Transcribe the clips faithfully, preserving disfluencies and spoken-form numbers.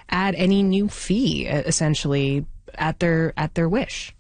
add any new fee, essentially, at their at their wish?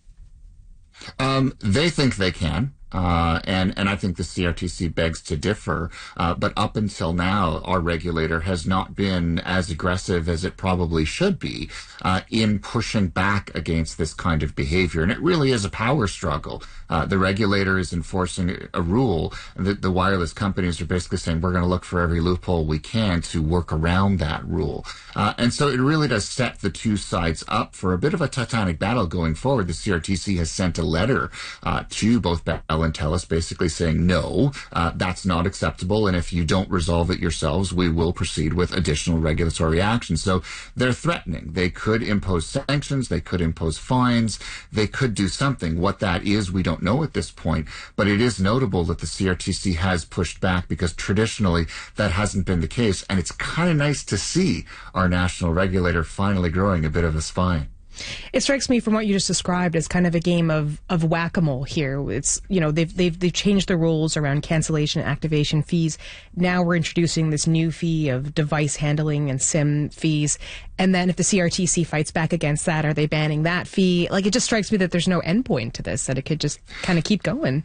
Um, they think they can. Uh, and, and I think the C R T C begs to differ. Uh, but up until now, our regulator has not been as aggressive as it probably should be, uh, in pushing back against this kind of behavior. And it really is a power struggle. Uh, the regulator is enforcing a rule that the wireless companies are basically saying, we're going to look for every loophole we can to work around that rule. Uh, and so it really does set the two sides up for a bit of a titanic battle going forward. The C R T C has sent a letter, uh, to both Bell and Telus basically saying, no, uh, that's not acceptable. And if you don't resolve it yourselves, we will proceed with additional regulatory action. So they're threatening. They could impose sanctions. They could impose fines. They could do something. What that is, we don't know at this point. But it is notable that the C R T C has pushed back because traditionally that hasn't been the case. And it's kind of nice to see our national regulator finally growing a bit of a spine. It strikes me from what you just described as kind of a game of, of whack-a-mole here. It's, you know, they've, they've, they've changed the rules around cancellation and activation fees. Now we're introducing this new fee of device handling and SIM fees. And then if the C R T C fights back against that, are they banning that fee? Like, it just strikes me that there's no endpoint to this, that it could just kind of keep going.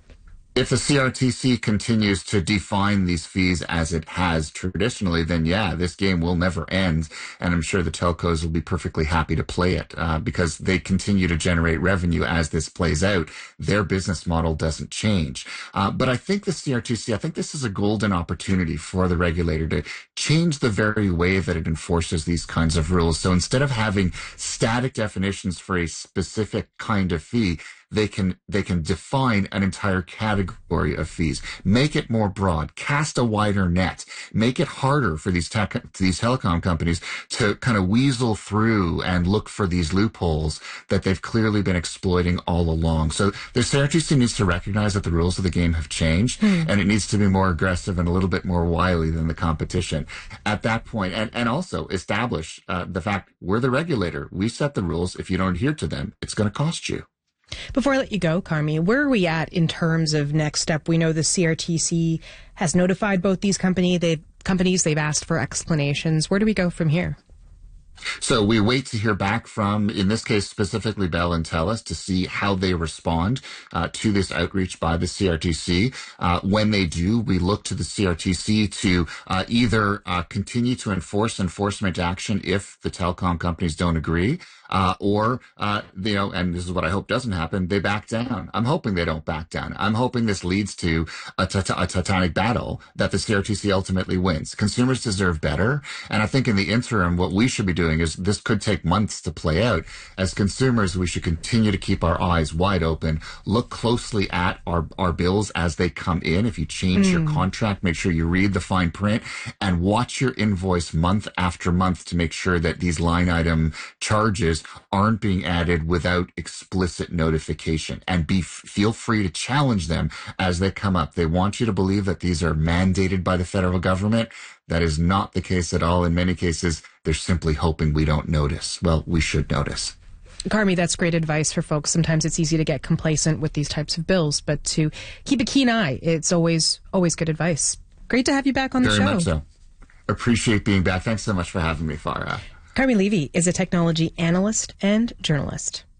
If the C R T C continues to define these fees as it has traditionally, then yeah, this game will never end. And I'm sure the telcos will be perfectly happy to play it, uh, because they continue to generate revenue as this plays out. Their business model doesn't change. Uh, but I think the C R T C, I think this is a golden opportunity for the regulator to change the very way that it enforces these kinds of rules. So instead of having static definitions for a specific kind of fee, They can, they can define an entire category of fees, make it more broad, cast a wider net, make it harder for these tech, these telecom companies to kind of weasel through and look for these loopholes that they've clearly been exploiting all along. So the C R T C needs to recognize that the rules of the game have changed, mm. and it needs to be more aggressive and a little bit more wily than the competition at that point, and, and also establish uh, the fact we're the regulator. We set the rules. If you don't adhere to them, it's going to cost you. Before I let you go, Carmi, where are we at in terms of next step? We know the C R T C has notified both these company, they've, companies. They've asked for explanations. Where do we go from here? So we wait to hear back from, in this case, specifically Bell and Telus, to see how they respond uh, to this outreach by the C R T C. Uh, when they do, we look to the C R T C to uh, either uh, continue to enforce enforcement action if the telecom companies don't agree, uh, or, uh, you know, and this is what I hope doesn't happen, they back down. I'm hoping they don't back down. I'm hoping this leads to a, tit- a titanic battle that the C R T C ultimately wins. Consumers deserve better, and I think in the interim, what we should be doing is this could take months to play out. As consumers, we should continue to keep our eyes wide open, look closely at our, our bills as they come in. If you change mm. your contract, make sure you read the fine print and watch your invoice month after month to make sure that these line item charges aren't being added without explicit notification, and be feel free to challenge them as they come up. They want you to believe that these are mandated by the federal government. That is not the case at all. In many cases, they're simply hoping we don't notice. Well, we should notice. Carmi, that's great advice for folks. Sometimes it's easy to get complacent with these types of bills, but to keep a keen eye, it's always, always good advice. Great to have you back on the Very show. Very much so. Appreciate being back. Thanks so much for having me, Farah. Carmi Levy is a technology analyst and journalist.